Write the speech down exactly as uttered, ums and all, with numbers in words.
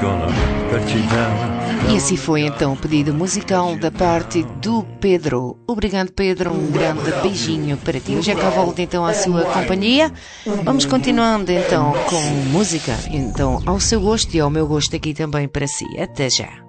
E assim foi então o pedido musical da parte do Pedro. Obrigado, Pedro, um grande beijinho para ti. Eu já cá volto então à sua companhia. Vamos continuando então com música, então ao seu gosto e ao meu gosto aqui também para si. Até já.